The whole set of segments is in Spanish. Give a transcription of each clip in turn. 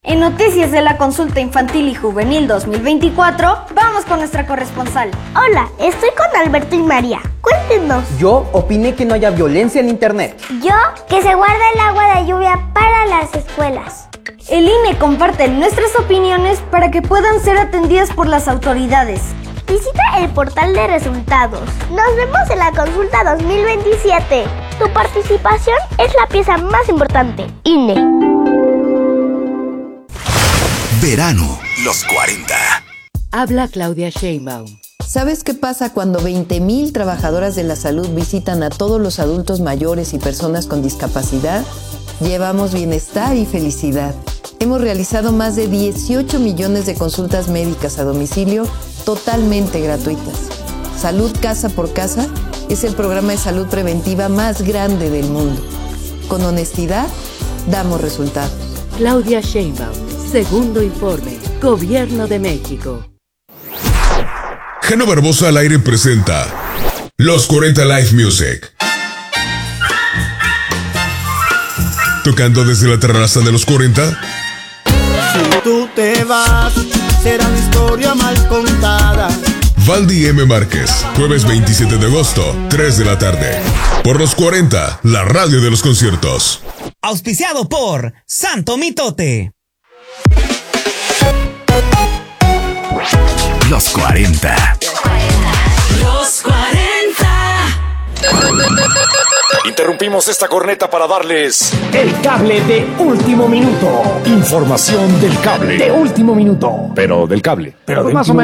En Noticias de la Consulta Infantil y Juvenil 2024, vamos con nuestra corresponsal. Hola, estoy con Alberto y María. Cuéntenos. Yo opiné que no haya violencia en internet. Yo, que se guarde el agua de lluvia para las escuelas. El INE comparte nuestras opiniones para que puedan ser atendidas por las autoridades. Visita el portal de resultados. Nos vemos en la consulta 2027. Tu participación es la pieza más importante. INE. Verano, los 40. Habla Claudia Sheinbaum. ¿Sabes qué pasa cuando 20,000 trabajadoras de la salud visitan a todos los adultos mayores y personas con discapacidad? Llevamos bienestar y felicidad. Hemos realizado más de 18 millones de consultas médicas a domicilio totalmente gratuitas. Salud Casa por Casa es el programa de salud preventiva más grande del mundo. Con honestidad, damos resultados. Claudia Sheinbaum, segundo informe, Gobierno de México. Jano Barbosa al aire presenta Los 40 Live Music. Tocando desde la terraza de los 40. Si tú te vas, será una historia mal contada. Valdi M. Márquez, jueves 27 de agosto, 3 de la tarde. Por los 40, la radio de los conciertos. Auspiciado por Santo Mitote. Los 40. Los 40. Interrumpimos esta corneta para darles el cable de último minuto. Información del cable de último minuto. Pero del cable. Pero pues más o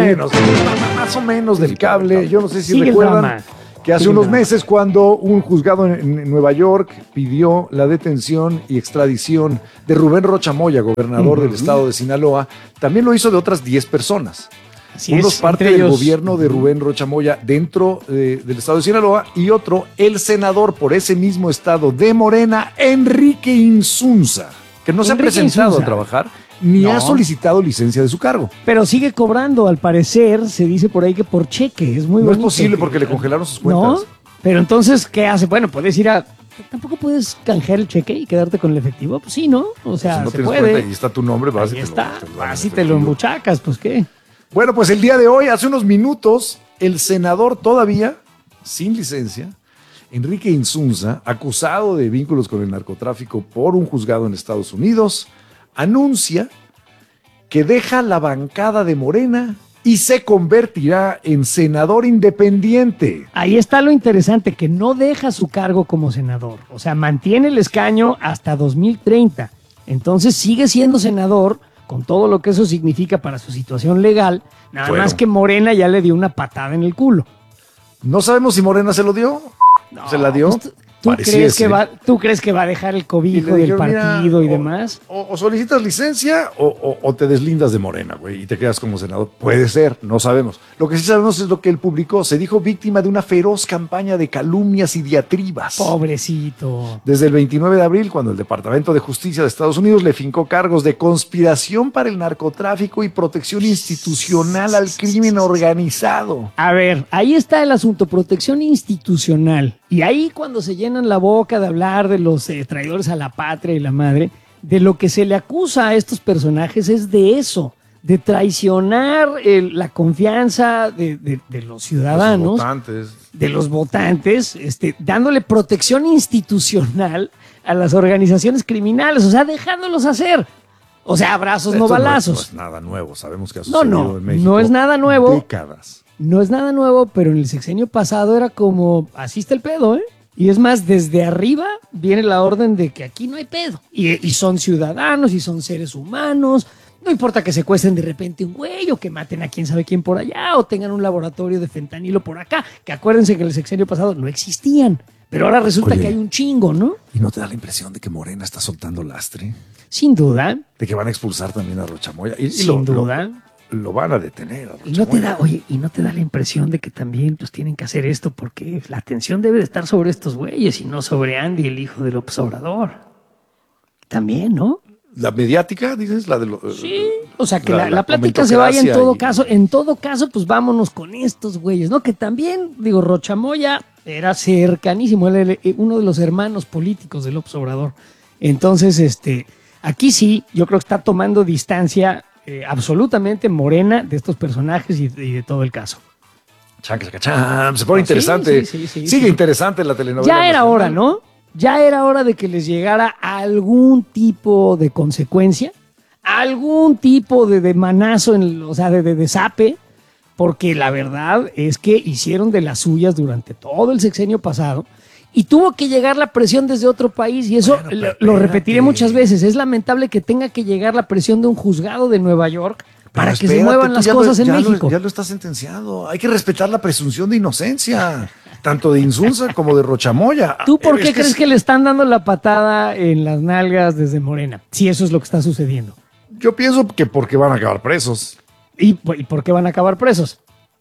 menos del cable. Yo no sé si recuerdan que hace unos meses, cuando un juzgado en Nueva York pidió la detención y extradición de Rubén Rocha Moya, gobernador del estado de Sinaloa, también lo hizo de otras 10 personas. Uno es parte del gobierno de Rubén Rocha Moya dentro del estado de Sinaloa, y otro, el senador por ese mismo estado de Morena, Enrique Insunza, que no se ha presentado a trabajar ni ha solicitado licencia de su cargo. Pero sigue cobrando, al parecer, se dice por ahí que por cheque, es muy bonito. No es posible porque le congelaron sus cuentas. ¿No? Pero entonces, ¿qué hace? Bueno, puedes ir a... ¿Tampoco puedes canjear el cheque y quedarte con el efectivo? Pues sí, ¿no? O sea, pues si no se tienes puede. Cuenta, ahí está tu nombre, vas ahí vas y te lo embuchacas, pues ¿qué? Bueno, pues el día de hoy, hace unos minutos, el senador todavía, sin licencia, Enrique Insunza, acusado de vínculos con el narcotráfico por un juzgado en Estados Unidos, anuncia que deja la bancada de Morena y se convertirá en senador independiente. Ahí está lo interesante, que no deja su cargo como senador, o sea, mantiene el escaño hasta 2030. Entonces sigue siendo senador, con todo lo que eso significa para su situación legal, nada más que Morena ya le dio una patada en el culo. No sabemos si Morena se lo dio. No, ¿se la dio? Pues ¿Tú crees que va a dejar el cobijo del partido y demás? O solicitas licencia o te deslindas de Morena, güey, y te quedas como senador. Puede ser, no sabemos. Lo que sí sabemos es lo que él publicó. Se dijo víctima de una feroz campaña de calumnias y diatribas. Pobrecito. Desde el 29 de abril, cuando el Departamento de Justicia de Estados Unidos le fincó cargos de conspiración para el narcotráfico y protección institucional al crimen organizado. A ver, ahí está el asunto, protección institucional. Y ahí cuando se llenan la boca de hablar de los traidores a la patria y la madre, de lo que se le acusa a estos personajes es de eso, de traicionar la confianza de los ciudadanos, de los votantes, dándole protección institucional a las organizaciones criminales, o sea, dejándolos hacer. O sea, abrazos, no balazos. No es nada nuevo, sabemos que ha sucedido en México. No es nada nuevo. Décadas. No es nada nuevo, pero en el sexenio pasado era como, así está el pedo, ¿eh? Y es más, desde arriba viene la orden de que aquí no hay pedo. Y son ciudadanos y son seres humanos. No importa que secuestren de repente un güey o que maten a quién sabe quién por allá o tengan un laboratorio de fentanilo por acá, que acuérdense que en el sexenio pasado no existían. Pero ahora resulta que hay un chingo, ¿no? ¿Y no te da la impresión de que Morena está soltando lastre? Sin duda. De que van a expulsar también a Rocha Moya. Sin duda. Lo van a detener. Y no te da, y no te da la impresión de que también pues tienen que hacer esto porque la atención debe de estar sobre estos güeyes y no sobre Andy, el hijo del López Obrador. También, ¿no? La mediática, dices, la de los. Sí, o sea que la plática se vaya en todo caso. En todo caso, pues vámonos con estos güeyes, ¿no? Que también, digo, Rocha Moya era cercanísimo, él era uno de los hermanos políticos del López Obrador. Entonces, Aquí sí, yo creo que está tomando distancia absolutamente Morena de estos personajes y de todo el caso. Se pone interesante. Sigue interesante la telenovela. Ya era hora, ¿no? Ya era hora de que les llegara algún tipo de consecuencia, algún tipo de manazo, o sea, de zape, porque la verdad es que hicieron de las suyas durante todo el sexenio pasado y tuvo que llegar la presión desde otro país y eso lo repetiré muchas veces. Es lamentable que tenga que llegar la presión de un juzgado de Nueva York para que se muevan las cosas en México. Ya lo está sentenciado. Hay que respetar la presunción de inocencia, tanto de Insunza como de Rochamoya. ¿Tú por qué crees que le están dando la patada en las nalgas desde Morena? Si eso es lo que está sucediendo. Yo pienso que porque van a acabar presos. ¿Y por qué van a acabar presos?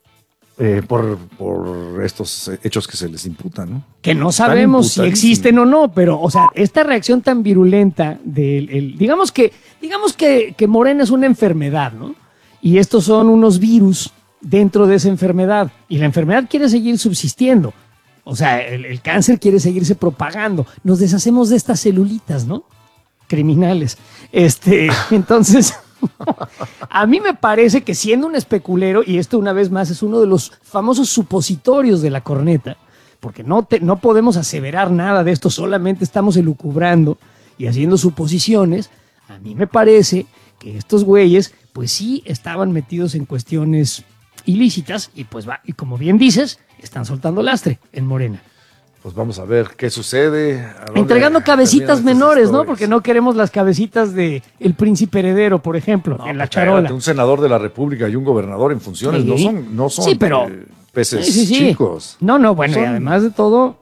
Por estos hechos que se les imputan, ¿no? Que no sabemos si existen o no, pero, o sea, esta reacción tan virulenta digamos que Morena es una enfermedad, ¿no? Y estos son unos virus dentro de esa enfermedad. Y la enfermedad quiere seguir subsistiendo. O sea, el cáncer quiere seguirse propagando. Nos deshacemos de estas celulitas, ¿no? Criminales. Entonces, a mí me parece que siendo un especulero, y esto una vez más es uno de los famosos supositorios de la corneta, porque no podemos aseverar nada de esto, solamente estamos elucubrando y haciendo suposiciones. A mí me parece que estos güeyes, pues sí, estaban metidos en cuestiones ilícitas y pues y como bien dices, están soltando lastre en Morena. Pues vamos a ver qué sucede. Entregando cabecitas menores, ¿no? Porque no queremos las cabecitas de el príncipe heredero, por ejemplo, en la charola. Un senador de la República y un gobernador en funciones no son sí, pero, peces chicos. No, bueno, y además de todo,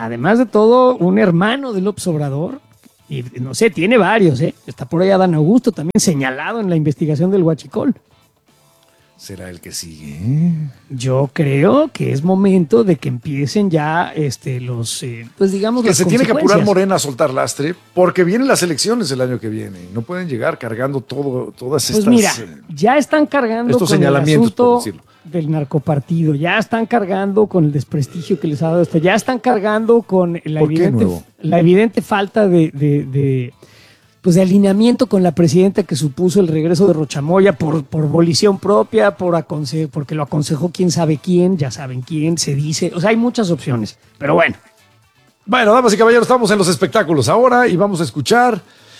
un hermano de López Obrador. Y no sé, tiene varios, ¿eh? Está por ahí Adán Augusto también señalado en la investigación del Huachicol. ¿Será el que sigue? Yo creo que es momento de que empiecen ya pues digamos, que se tiene que apurar Morena a soltar lastre, porque vienen las elecciones el año que viene. No pueden llegar cargando todas estas... Pues mira, ya están cargando estos con señalamientos, el asunto del narcopartido, ya están cargando con el desprestigio que les ha dado esto, ya están cargando con la evidente falta de alineamiento con la presidenta que supuso el regreso de Rochamoya por volición propia, porque lo aconsejó quién sabe quién, ya saben quién, se dice, o sea, hay muchas opciones, pero bueno. Bueno, damas y caballeros, estamos en los espectáculos ahora y vamos a escuchar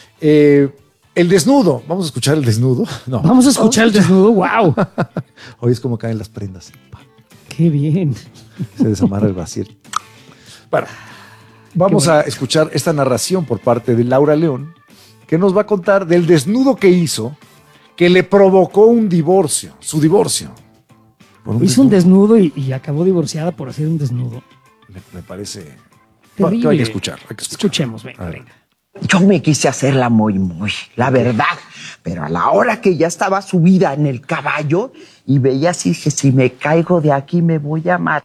el desnudo. ¿Vamos a escuchar el desnudo? No. Vamos a escuchar el desnudo, wow. Hoy es como caen las prendas. Qué bien. Se desamarra el vacío. Bueno, vamos a escuchar esta narración por parte de Laura León, que nos va a contar del desnudo que hizo, que le provocó su divorcio. Hizo un desnudo y acabó divorciada por hacer un desnudo. Me parece terrible. Que hay que escuchar. Escuchemos, venga. Yo me quise hacerla muy, la verdad, pero a la hora que ya estaba subida en el caballo y veía así, dije, si me caigo de aquí me voy a matar.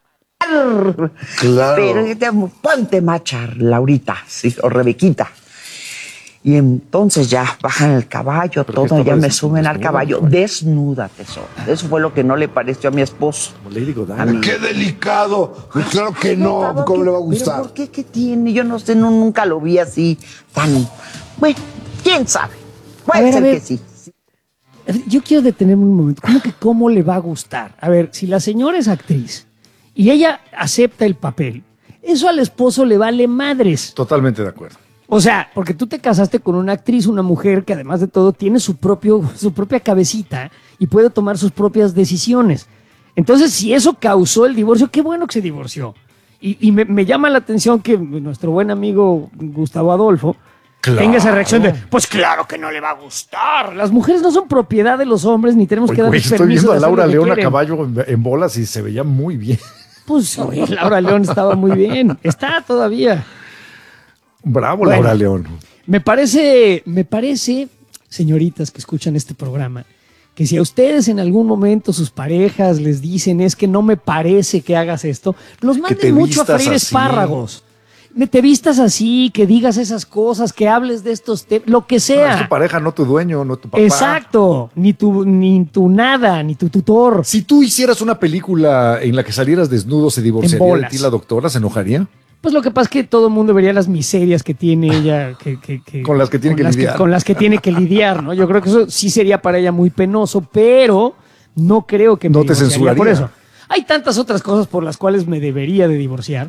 Claro. Pero ponte machar, Laurita, sí, o Rebequita. Y entonces ya bajan el caballo, todo, ya me suben al caballo, desnuda, tesoro. Eso fue lo que no le pareció a mi esposo. ¡Qué delicado! Pues claro que no, ¿cómo le va a gustar? ¿Pero por qué? ¿Qué tiene? Yo no sé, nunca lo vi así tan... Bueno, quién sabe. Puede ser que sí. Yo quiero detenerme un momento. ¿Cómo le va a gustar? A ver, si la señora es actriz y ella acepta el papel, eso al esposo le vale madres. Totalmente de acuerdo. O sea, porque tú te casaste con una actriz, una mujer que además de todo tiene su propia cabecita y puede tomar sus propias decisiones. Entonces, si eso causó el divorcio, qué bueno que se divorció. Y me llama la atención que nuestro buen amigo Gustavo Adolfo tenga esa reacción de, pues claro que no le va a gustar. Las mujeres no son propiedad de los hombres, ni tenemos que darles permiso. Estoy viendo a Laura León a caballo en bolas y se veía muy bien. Pues oye, Laura León estaba muy bien. Está todavía. Bravo, bueno, Laura León. Me parece, señoritas que escuchan este programa, que si a ustedes en algún momento sus parejas les dicen es que no me parece que hagas esto, los manden mucho a freír espárragos. Te vistas así, que digas esas cosas, que hables de estos temas, lo que sea. No, es tu pareja, no tu dueño, no tu papá. Exacto, ni tu nada, ni tu tutor. Si tú hicieras una película en la que salieras desnudo, ¿se divorciaría de ti la doctora? ¿Se enojaría? Pues lo que pasa es que todo el mundo vería las miserias que tiene ella. Con las que tiene que lidiar. Con las que tiene que lidiar, ¿no? Yo creo que eso sí sería para ella muy penoso, pero no creo que me divorciaría censuraría por eso. Hay tantas otras cosas por las cuales me debería de divorciar.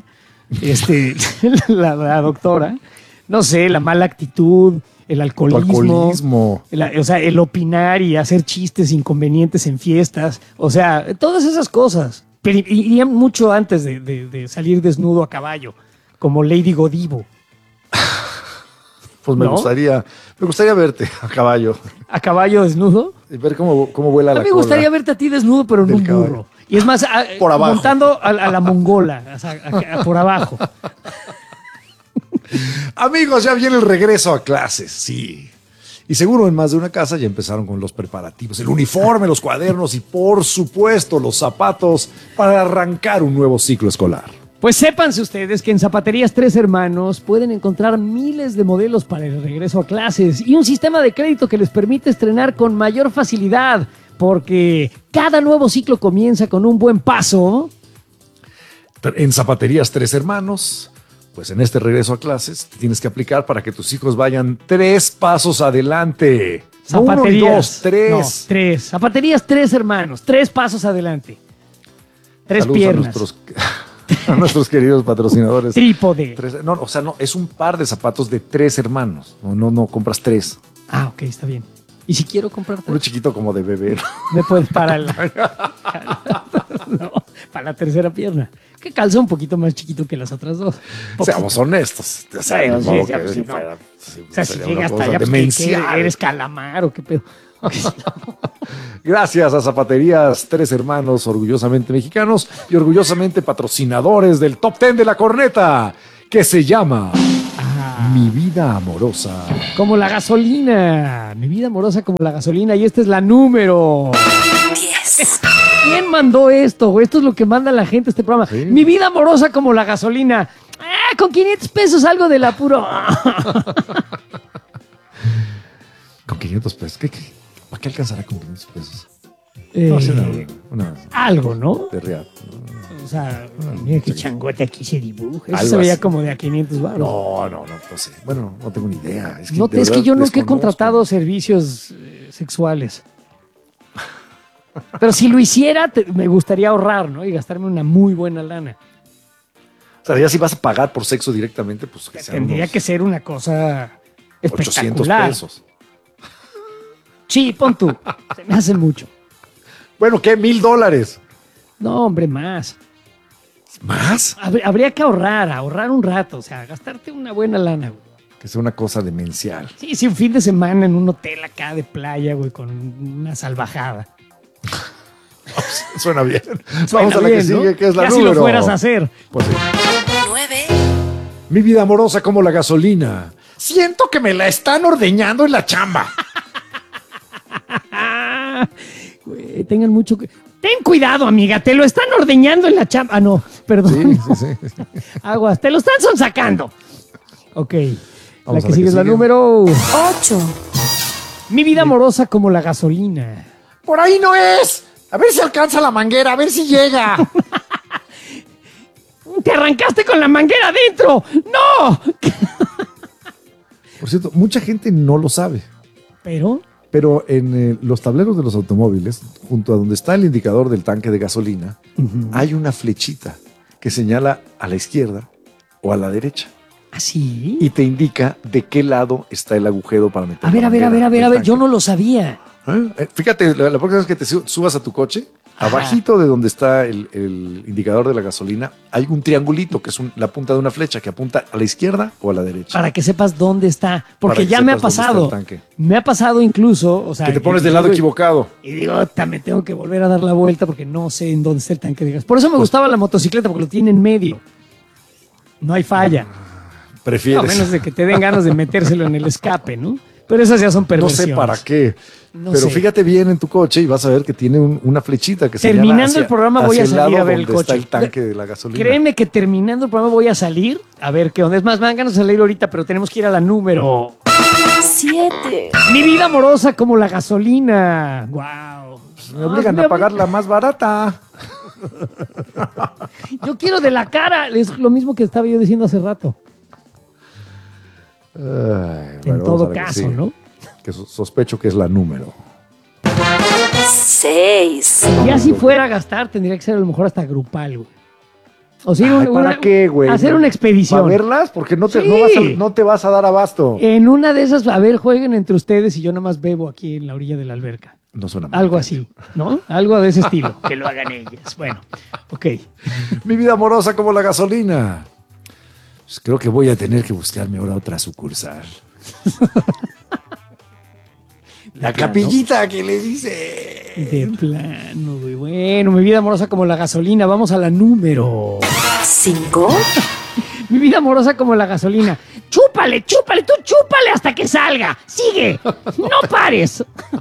La doctora, no sé, la mala actitud, el alcoholismo. El opinar y hacer chistes inconvenientes en fiestas, o sea, todas esas cosas. Pero iría mucho antes de salir desnudo a caballo, como Lady Godivo. Pues me gustaría verte a caballo. ¿A caballo desnudo? Y ver cómo vuela la cola. A mí me gustaría verte a ti desnudo, pero en un burro. Y es más, por abajo. Montando a la mongola, o sea, por abajo. Amigos, ya viene el regreso a clases, sí. Y seguro en más de una casa ya empezaron con los preparativos, el uniforme, los cuadernos y por supuesto los zapatos para arrancar un nuevo ciclo escolar. Pues sépanse ustedes que en Zapaterías Tres Hermanos pueden encontrar miles de modelos para el regreso a clases y un sistema de crédito que les permite estrenar con mayor facilidad, porque cada nuevo ciclo comienza con un buen paso. En Zapaterías Tres Hermanos, pues en este regreso a clases te tienes que aplicar para que tus hijos vayan 3 pasos adelante. Zapaterías. 1 y 2, 3. No, 3. Zapaterías Tres Hermanos, 3 pasos adelante. 3 Saludos piernas. A nuestros queridos patrocinadores. Trípode. No, es un par de zapatos de 3 hermanos. No compras 3. Ah, ok, está bien. ¿Y si quiero comprar 3? Uno chiquito como de bebé. Me puedes para para la tercera pierna. Que calza un poquito más chiquito que las otras 2. Seamos honestos. O sea, si llega hasta allá, pues, ¿eres calamar o qué pedo? Gracias a Zapaterías Tres Hermanos, orgullosamente mexicanos y orgullosamente patrocinadores del Top 10 de la corneta, que se llama Mi Vida Amorosa. Como la gasolina. Mi vida amorosa como la gasolina. Y esta es la número 10. ¿Quién mandó esto? Esto es lo que manda la gente a este programa. ¿Sí? Mi vida amorosa como la gasolina. Con 500 pesos algo del apuro. Con 500 pesos. ¿Para qué alcanzará con 500 pesos? Algo, ¿no? De real. O sea, mira qué changote aquí se dibuja. Eso se veía así, como de a 500 baros. No sé. Bueno, no tengo ni idea. Es que yo nunca he contratado servicios sexuales. Pero si lo hiciera, me gustaría ahorrar, ¿no? Y gastarme una muy buena lana. O sea, ya si vas a pagar por sexo directamente, pues que tendría que ser una cosa espectacular. 800 pesos. Sí, pon tú. Se me hace mucho. Bueno, ¿qué? $1,000. No, hombre, más. ¿Más? Habría que ahorrar un rato, o sea, gastarte una buena lana, güey. Que sea una cosa demencial. Sí, un fin de semana en un hotel acá de playa, güey, con una salvajada. Suena bien. Vamos a la que sigue, ¿no? Que es la número. Si lo fueras a hacer. Pues sí. 9. Mi vida amorosa como la gasolina. Siento que me la están ordeñando en la chamba. Güey, tengan mucho... Ten cuidado, amiga, te lo están ordeñando en la chamba. Ah, no, perdón. Sí. Aguas, te lo están sonsacando. Ok. La que sigue es la número 8. Mi vida amorosa como la gasolina. Por ahí no es. A ver si alcanza la manguera, a ver si llega. ¡Te arrancaste con la manguera adentro! ¡No! Por cierto, mucha gente no lo sabe. Pero en los tableros de los automóviles, junto a donde está el indicador del tanque de gasolina, hay una flechita que señala a la izquierda o a la derecha. ¿Ah, sí? Y te indica de qué lado está el agujero para meter. A ver, yo no lo sabía. Fíjate, la próxima vez que te subas a tu coche, abajito de donde está el indicador de la gasolina, hay un triangulito que es la punta de una flecha que apunta a la izquierda o a la derecha. Para que sepas dónde está. Porque ya me ha pasado. Me ha pasado incluso, o sea, que te pones del lado equivocado. Y digo, me tengo que volver a dar la vuelta porque no sé en dónde está el tanque de gas. Por eso me gustaba la motocicleta, porque lo tiene en medio. No hay falla. Prefieres. A menos de que te den ganas de metérselo en el escape, ¿no? Pero esas ya son perversiones. No sé para qué. Pero fíjate bien en tu coche y vas a ver que tiene una flechita que terminando el programa voy a salir a ver el coche. Está el tanque de la gasolina. Créeme que terminando el programa voy a salir a ver qué onda. Es más, me dan ganas de salir ahorita, pero tenemos que ir a la número 7. Mi vida amorosa como la gasolina. Wow. Me obligan a pagar la más barata. Yo quiero de la cara. Es lo mismo que estaba yo diciendo hace rato. En todo caso, ¿no? Que sospecho que es la número 6. Ya si fuera a gastar, tendría que ser a lo mejor hasta grupal, güey. O sea, ¿para qué, güey? Hacer una expedición. ¿Para verlas? Porque no te, Sí. no te vas a dar abasto. En una de esas, a ver, jueguen entre ustedes y yo nada más bebo aquí en la orilla de la alberca. No suena mal. Algo así, ¿no? Algo de ese estilo. Que lo hagan ellas. Bueno, ok. Mi vida amorosa como la gasolina. Pues creo que voy a tener que buscarme ahora otra sucursal. La capillita que le dice. De plano, güey. Bueno, mi vida amorosa como la gasolina. Vamos a la número 5. Mi vida amorosa como la gasolina. Chúpale, chúpale, tú chúpale hasta que salga. Sigue, no pares.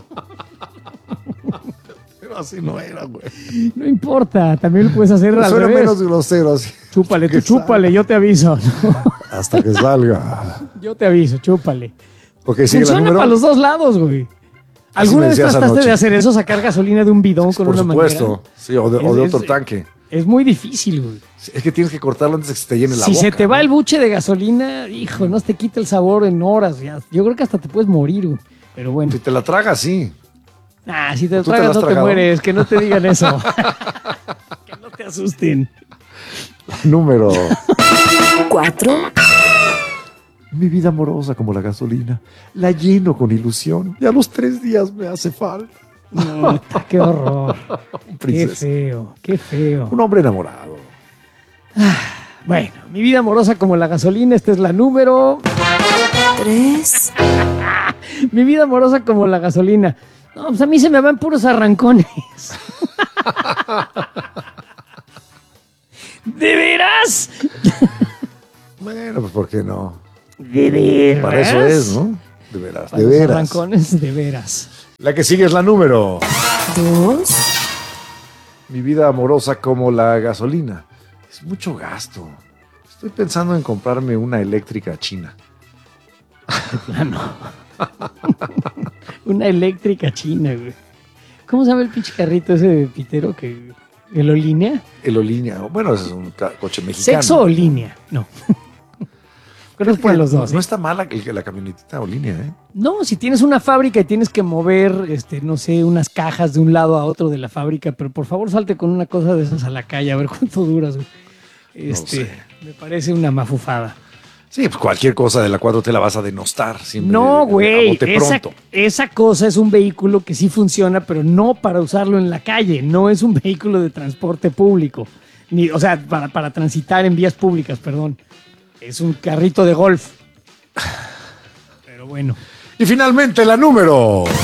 Pero así no era, güey. No importa, también lo puedes hacer al Suena revés. menos grosero así. Chúpale, tú chúpale, yo te aviso. Hasta que salga. Yo te aviso, chúpale. Ok, sigue la Funciona número. para los dos lados, güey. Así ¿Alguna me vez decías trataste anoche. de hacer eso, sacar gasolina de un bidón con Por una supuesto. manguera? Sí, o de otro tanque. Es muy difícil, güey. Es que tienes que cortarlo antes de que se te llene la Si boca. se te va el buche de gasolina, hijo, no te quita el sabor en horas. Ya. Yo creo que hasta te puedes morir, güey. Pero bueno. Si te la tragas, sí. Ah, si te lo ¿Tú te la tragas has no te tragado? mueres. Que no te digan eso. Que no te asusten. Número 4. Mi vida amorosa como la gasolina. La lleno con ilusión. Y a los 3 días me hace falta. No, qué horror. Qué Princesa. feo, qué feo. Un hombre enamorado. Bueno, mi vida amorosa como la gasolina, esta es la número 3. Mi vida amorosa como la gasolina. No, pues a mí se me van puros arrancones. ¿De veras? Bueno, pues ¿por qué no? ¿De veras? Para eso es, ¿no? De veras, Para de los veras. arrancones, de veras. La que sigue es la número 2. Mi vida amorosa como la gasolina. Es mucho gasto. Estoy pensando en comprarme una eléctrica china. De plano. Una eléctrica china, güey. ¿Cómo sabe el pinche carrito ese de pitero que... ¿El o línea? El o línea. Bueno, ese es un coche mexicano. ¿Sexo o línea? No. Creo que pueden los dos. No está mala la camionetita o línea, ¿eh? No, si tienes una fábrica y tienes que mover, no sé, unas cajas de un lado a otro de la fábrica, pero por favor salte con una cosa de esas a la calle a ver cuánto duras, güey. sé. Me parece una mafufada. Sí, pues cualquier cosa de la 4 te la vas a denostar. Siempre No, a güey, bote pronto. esa cosa es un vehículo que sí funciona, pero no para usarlo en la calle, no es un vehículo de transporte público, o sea, para transitar en vías públicas, perdón. Es un carrito de golf. Pero bueno. Y finalmente la número 1.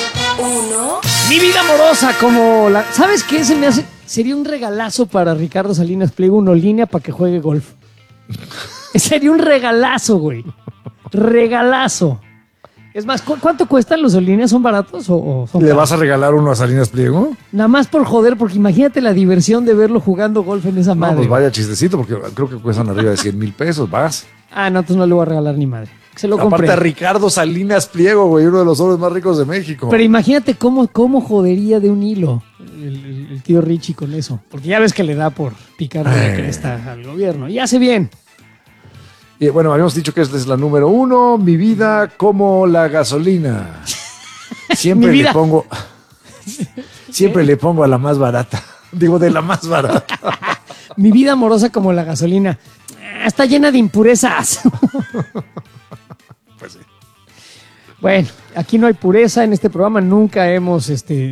Mi vida amorosa como la... ¿Sabes qué? Se me hace... Sería un regalazo para Ricardo Salinas Pliego, una línea para que juegue golf. Sería un regalazo, güey. Regalazo. Es más, ¿cuánto cuestan los líneas? ¿Son baratos o son ¿Le caros? vas a regalar uno a Salinas Pliego? Nada más por joder, porque imagínate la diversión de verlo jugando golf en esa madre. No, pues vaya chistecito, porque creo que cuestan arriba de 100,000 pesos. Vas. Ah, no, entonces no le voy a regalar ni madre. Se lo compré. Aparte a Ricardo Salinas Pliego, güey, uno de los hombres más ricos de México. Pero imagínate cómo jodería de un hilo el tío Richie con eso. Porque ya ves que le da por picar la cresta al gobierno. Y hace bien. Y bueno, habíamos dicho que esta es la número 1. Mi vida como la gasolina. Siempre Mi vida. le pongo... Siempre le pongo a la más barata. Digo, de la más barata. Mi vida amorosa como la gasolina. Está llena de impurezas. Pues sí. Bueno, aquí no hay pureza en este programa. Nunca hemos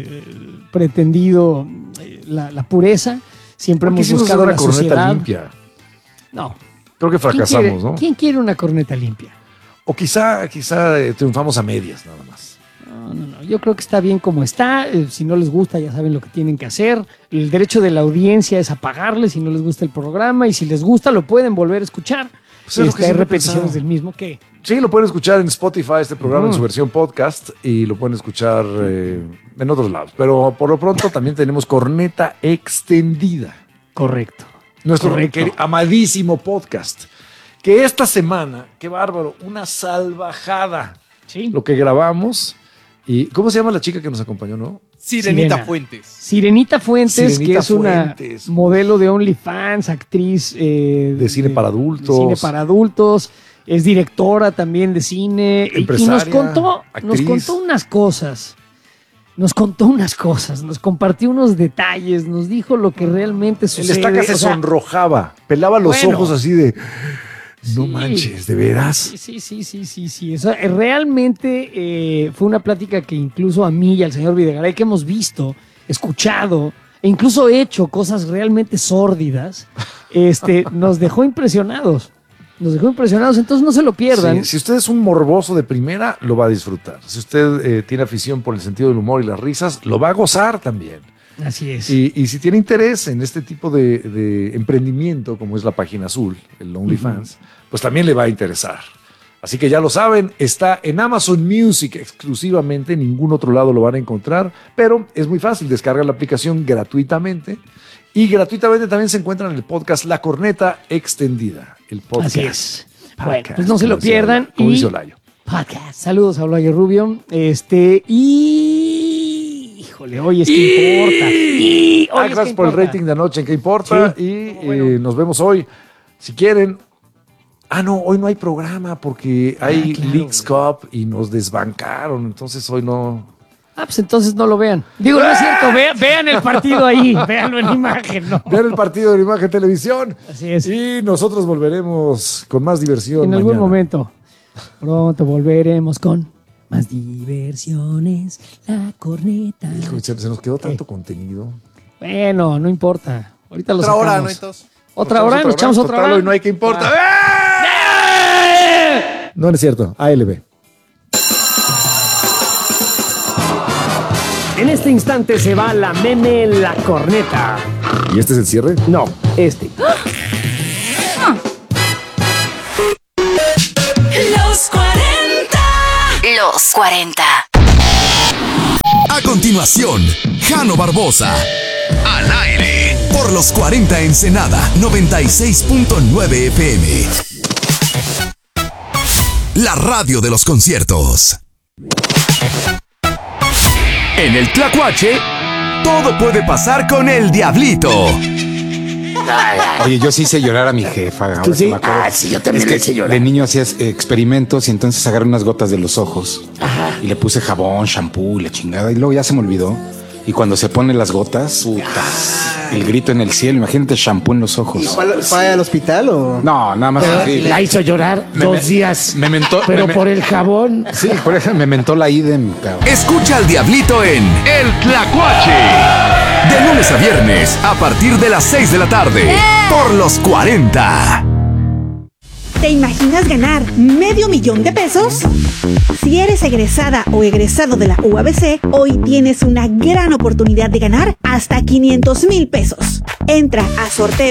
pretendido la pureza. Siempre ¿Por qué hemos hicimos buscado una la corneta sociedad. limpia? No. Creo que fracasamos, ¿no? ¿Quién quiere una corneta limpia? O quizá triunfamos a medias, nada más. No. Yo creo que está bien como está. Si no les gusta, ya saben lo que tienen que hacer. El derecho de la audiencia es apagarle si no les gusta el programa. Y si les gusta, lo pueden volver a escuchar. Pues es lo que hay siempre he repeticiones pensado. del mismo que... Sí, lo pueden escuchar en Spotify, este programa en su versión podcast, y lo pueden escuchar en otros lados. Pero por lo pronto también tenemos Corneta Extendida. Correcto. Nuestro amadísimo podcast. Que esta semana, qué bárbaro, una salvajada. Sí. Lo que grabamos, ¿Y cómo se llama la chica que nos acompañó, no? Sirenita Fuentes. Sirenita Fuentes, Sirenita que es Fuentes. una modelo de OnlyFans, actriz de cine para adultos. De cine para adultos. Es directora también de cine. Empresaria, y nos contó unas cosas. Nos compartió unos detalles, nos dijo lo que realmente sucede. El Estaca se sonrojaba, pelaba los ojos así de... No manches, ¿de veras? Sí. Eso, realmente fue una plática que incluso a mí y al señor Videgaray, que hemos visto, escuchado e incluso hecho cosas realmente sórdidas, nos dejó impresionados. Entonces no se lo pierdan. Sí, si usted es un morboso de primera, lo va a disfrutar. Si usted tiene afición por el sentido del humor y las risas, lo va a gozar también. Así es. Y si tiene interés en este tipo de emprendimiento, como es la página azul, el OnlyFans, pues también le va a interesar. Así que ya lo saben, está en Amazon Music exclusivamente, en ningún otro lado lo van a encontrar, pero es muy fácil, descarga la aplicación gratuitamente y gratuitamente también se encuentra en el podcast La Corneta Extendida. El podcast. Así es. Bueno, pues no se lo pierdan. Como dice Olayo. Podcast. Saludos a Olayo Rubio. Híjole, hoy es que importa. Gracias por el rating de anoche en ¿Qué importa? Sí. Y nos vemos hoy. Si quieren. No, hoy no hay programa porque hay Leagues Cup y nos desbancaron. Entonces hoy no. Pues entonces no lo vean. Digo, no es cierto, vean el partido ahí, véanlo en imagen, ¿no? Vean el partido en Imagen Televisión. Así es. Y nosotros volveremos con más diversión en mañana. algún momento. Pronto volveremos con más diversiones. La Corneta. Hijo, se nos quedó tanto contenido. Bueno, no importa. Ahorita lo sacamos. Otra hora, ¿no? Entonces. Otra hora, nos echamos otra hora. Hoy no hay que importa. No es cierto. ALB. En este instante se va la meme La Corneta. ¿Y este es el cierre? No, este. Los 40. Los 40. A continuación, Jano Barbosa. Al aire. Por los 40 Ensenada, 96.9 FM. La radio de los conciertos. En el Tlacuache, todo puede pasar con el Diablito. Oye, yo sí hice llorar a mi jefa. ¿Tú sí? Sí, yo también le hice llorar. De niño hacías experimentos y entonces agarré unas gotas de los ojos. Ajá. Y le puse jabón, shampoo y la chingada. Y luego ya se me olvidó. Y cuando se ponen las gotas, el grito en el cielo. Imagínate shampoo en los ojos. ¿Y fue al hospital o...? No, nada más así. La hizo llorar 2 días. Me mentó. Pero por el jabón. Sí, por eso me mentó la idem. Escucha al Diablito en El Tlacuache. De lunes a viernes, a partir de las 6 de la tarde. Por los 40. ¿Te imaginas ganar $500,000 de pesos? Si eres egresada o egresado de la UABC, hoy tienes una gran oportunidad de ganar hasta $500,000 pesos. Entra a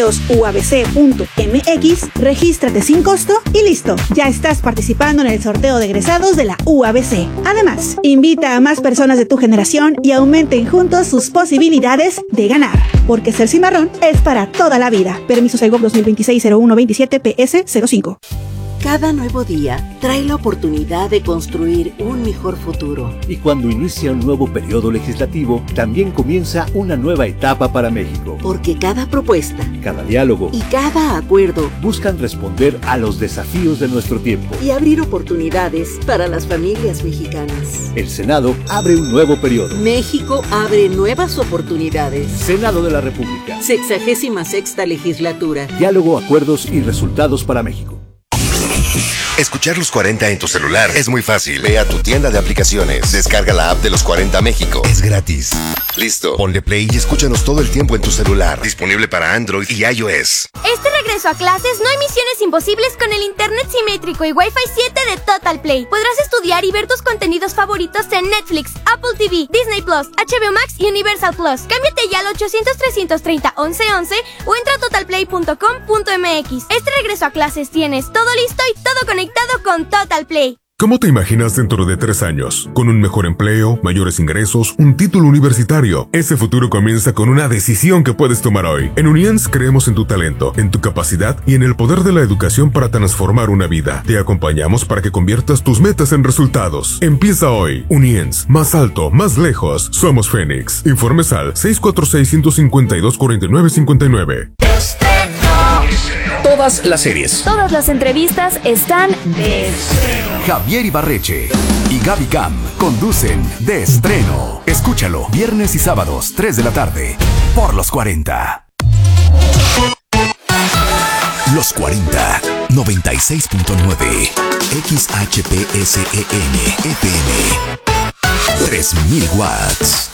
sorteosuabc.mx, regístrate sin costo y listo, ya estás participando en el sorteo de egresados de la UABC. Además, invita a más personas de tu generación y aumenten juntos sus posibilidades de ganar. Porque ser cimarrón es para toda la vida. Permiso Segov 2026-0127 PS05. Cada nuevo día trae la oportunidad de construir un mejor futuro. Y cuando inicia un nuevo periodo legislativo, también comienza una nueva etapa para México. Porque cada propuesta, cada diálogo y cada acuerdo buscan responder a los desafíos de nuestro tiempo y abrir oportunidades para las familias mexicanas. El Senado abre un nuevo periodo. México abre nuevas oportunidades. Senado de la República. 66ª legislatura. Diálogo, acuerdos y resultados para México. Escuchar los 40 en tu celular es muy fácil. Ve a tu tienda de aplicaciones, descarga la app de los 40 México. Es gratis. Listo, ponle play y escúchanos todo el tiempo en tu celular. Disponible para Android y iOS. Este regreso a clases no hay misiones imposibles con el internet simétrico y Wi-Fi 7 de Total Play. Podrás estudiar y ver tus contenidos favoritos en Netflix, Apple TV, Disney Plus, HBO Max y Universal Plus. Cámbiate ya al 800-330-1111 o entra a totalplay.com.mx. Este regreso a clases tienes todo listo y todo conectado con Total Play. ¿Cómo te imaginas dentro de 3 años? Con un mejor empleo, mayores ingresos, un título universitario. Ese futuro comienza con una decisión que puedes tomar hoy. En Uniens creemos en tu talento, en tu capacidad y en el poder de la educación para transformar una vida. Te acompañamos para que conviertas tus metas en resultados. Empieza hoy. Uniens, más alto, más lejos. Somos Fénix. Informes al 646-152-4959. Todas las series. Todas las entrevistas están de estreno. Javier Ibarreche y Gaby Cam conducen De Estreno. Escúchalo viernes y sábados 3 de la tarde por Los 40. Los 40 96.9 XHPSEN FM 3000 watts.